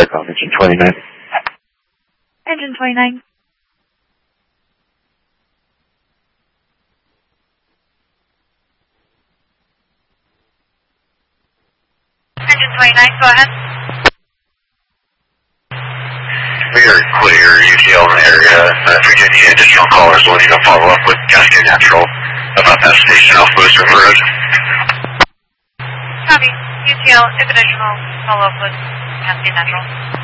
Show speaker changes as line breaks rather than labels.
check on engine 29.
Engine 29. Engine 29, go ahead.
We are clear, UTL in the area. If we get any additional callers, we'll need to follow up with Cascade Natural about that station off Moose River Road.
Copy. UTL, if additional, follow up with Cascade Natural.